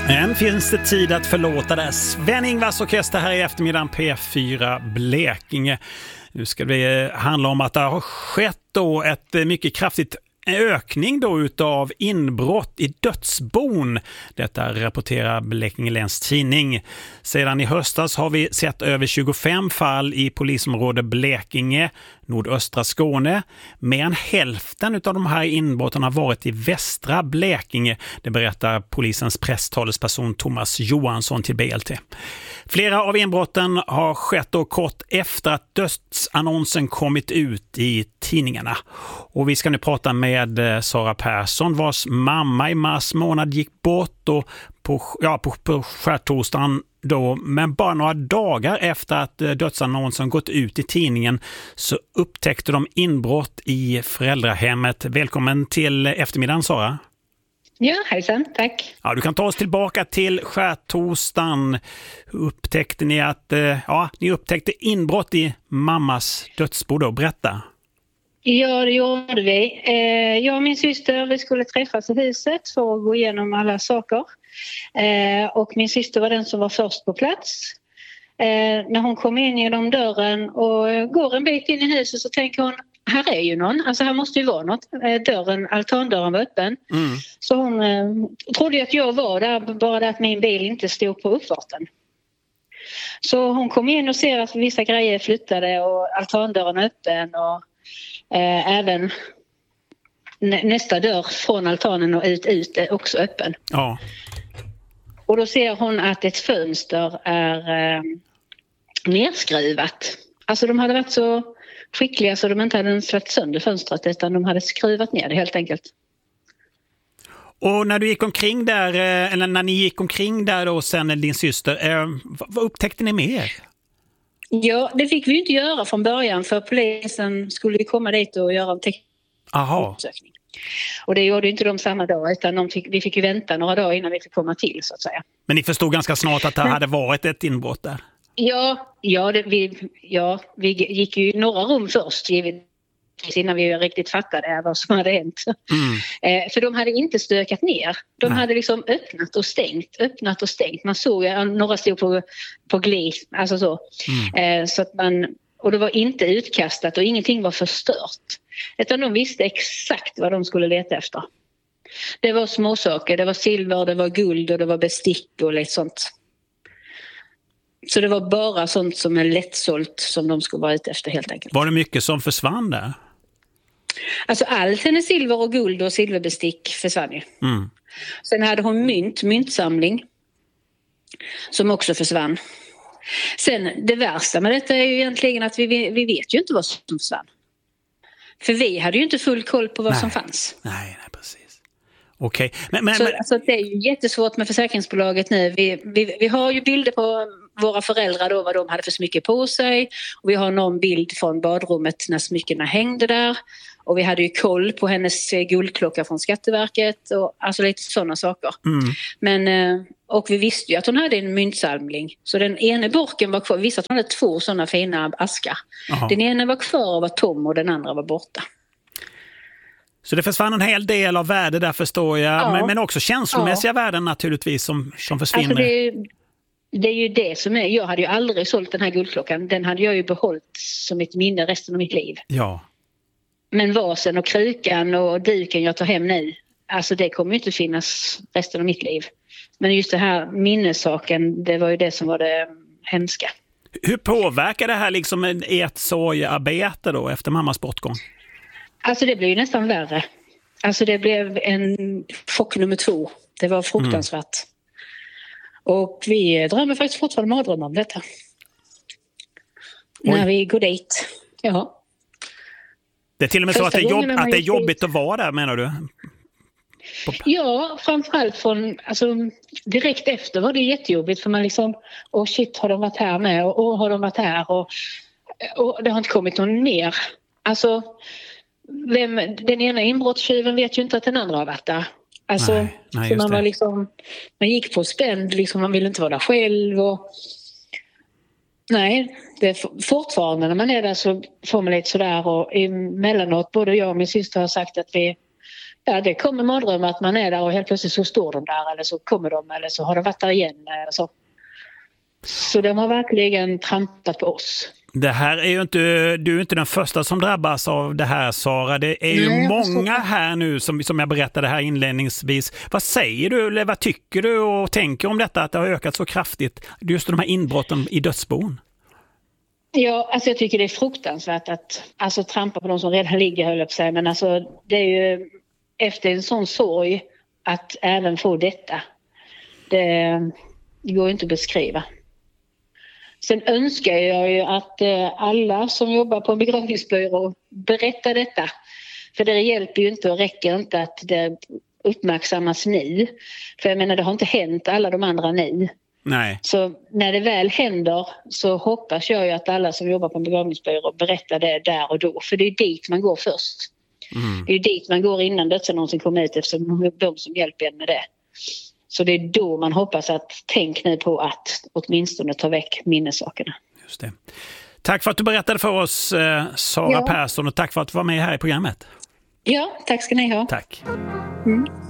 Än finns det tid att förlåta det. Sven-Ingvars orkester här i eftermiddagen P4 Blekinge. Nu ska det handla om att det har skett då ett mycket kraftigt ökning då utav inbrott i dödsbon. Detta rapporterar Blekinge Läns Tidning. Sedan i höstas har vi sett över 25 fall i polisområde Blekinge, nordöstra Skåne. Mer än hälften av de här inbrotten har varit i västra Blekinge. Det berättar polisens presstalesperson Thomas Johansson till BLT. Flera av inbrotten har skett då kort efter att dödsannonsen kommit ut i tidningarna. Och vi ska nu prata med Sara Persson, vars mamma i mars månad gick bort och på skärtorsdagen då, men bara några dagar efter att dödsannonsen gått ut i tidningen så upptäckte de inbrott i föräldrahemmet. Välkommen till eftermiddagen, Sara. Ja, hejsan, tack. Ja, du kan ta oss tillbaka till skärtorsdagen. Upptäckte ni att ni upptäckte inbrott i mammas dödsbo då? Berätta. Ja, det gjorde vi. Jag och min syster, vi skulle träffas i huset för att gå igenom alla saker. Och min syster var den som var först på plats. När hon kom in genom dörren och går en bit in i huset så tänker hon, här är ju någon, alltså här måste ju vara något. Altandörren var öppen. Så hon trodde att jag var där, bara att min bil inte stod på uppfarten. Så hon kom in och ser att vissa grejer flyttade och altandörren är öppen och även nästa dörr från altanen och ut är också öppen. Ja. Och då ser hon att ett fönster är nerskruvat. Alltså de hade varit så skickliga så de inte hade slagit sönder fönstret utan de hade skruvat ner det helt enkelt. Och när du gick omkring där, eller när ni gick omkring där då sen din syster, vad upptäckte ni mer? Ja, det fick vi ju inte göra från början för polisen skulle ju komma dit och göra en teknisk undersökning. Och det gjorde inte de samma dag utan vi fick ju vänta några dagar innan vi fick komma till så att säga. Men ni förstod ganska snart att det hade varit ett inbrott där? Vi gick ju några rum först givetvis innan vi riktigt fattade vad som hade hänt. För de hade inte stökat ner. De hade liksom öppnat och stängt. Man såg ju några stod på glid, alltså så. Så att och det var inte utkastat och ingenting var förstört. Utan de visste exakt vad de skulle leta efter. Det var småsaker, det var silver, det var guld och det var bestick och lite sånt. Så det var bara sånt som är lättsålt som de skulle vara ute efter helt enkelt. Var det mycket som försvann där? Alltså allt hennes silver och guld och silverbestick försvann ju. Sen hade hon myntsamling som också försvann. Sen det värsta med detta är ju egentligen att vi vet ju inte vad som försvann. För vi hade ju inte full koll på vad som fanns. Nej, precis. Okej. Så det är ju jättesvårt med försäkringsbolaget nu. Vi har ju bilder på våra föräldrar då vad de hade för smycken på sig. Och vi har någon bild från badrummet när smyckena hängde där. Och vi hade ju koll på hennes guldklocka från Skatteverket och alltså lite sådana saker. Men, och vi visste ju att hon hade en myntsamling. Så den ena burken var kvar. Vi visste att hon hade 2 sådana fina askar. Den ena var kvar och var tom och den andra var borta. Så det försvann en hel del av värde där förstår jag. Ja. Men också känslomässiga värden naturligtvis som försvinner. Alltså det är ju det som är. Jag hade ju aldrig sålt den här guldklockan. Den hade jag ju behållit som ett minne resten av mitt liv. Ja. Men vasen och krukan och duken jag tar hem nu, alltså det kommer ju inte finnas resten av mitt liv. Men just det här minnessaken, det var ju det som var det hemska. Hur påverkar det här liksom ert sorgarbete då efter mammas bortgång? Alltså det blev ju nästan värre. Alltså det blev en chock nummer 2. Det var fruktansvärt. Och vi drömmer faktiskt fortfarande mardrömmar om detta. När vi går dit. Ja. Det är till och med så att det är jobbigt att vara där, menar du? Ja, framförallt direkt efter var det jättejobbigt för man liksom, shit, har de varit här med och har de varit här och det har inte kommit någon mer. Alltså, den ena inbrottstjuven vet ju inte att den andra har varit där. Alltså, nej, så man var liksom, man gick på spänd, liksom, man ville inte vara där själv och nej, det är fortfarande när man är där så får man lite sådär och emellanåt både jag och min syster har sagt att Ja, det kommer mardrömmar att man är där och helt plötsligt så står de där eller så kommer de eller så har de varit där igen. Så de har verkligen trampat på oss. Det här är ju inte, du är inte den första som drabbas av det här, Sara. Det är ju många här nu som jag berättade här inledningsvis. Vad säger du eller vad tycker du och tänker om detta att det har ökat så kraftigt? Just de här inbrotten i dödsbon. Ja, alltså jag tycker det är fruktansvärt att trampa på de som redan ligger, höll jag på sig. Men alltså det är ju efter en sån sorg att även få detta. Det går inte att beskriva. Sen önskar jag ju att alla som jobbar på en begravningsbyrå berättar detta. För det hjälper ju inte och räcker inte att det uppmärksammas nu. För jag menar, det har inte hänt alla de andra nu. Nej. Så när det väl händer så hoppas jag ju att alla som jobbar på en begravningsbyrå berättar det där och då. För det är dit man går först. Mm. Det är dit man går innan dödsannonsen kommer ut, eftersom det är de som hjälper en med det. Så det är då man hoppas att tänk nu på att åtminstone ta väck minnessakerna. Just det. Tack för att du berättade för oss, Sara Persson, och tack för att du var med här i programmet. Ja, tack ska ni ha. Tack. Mm.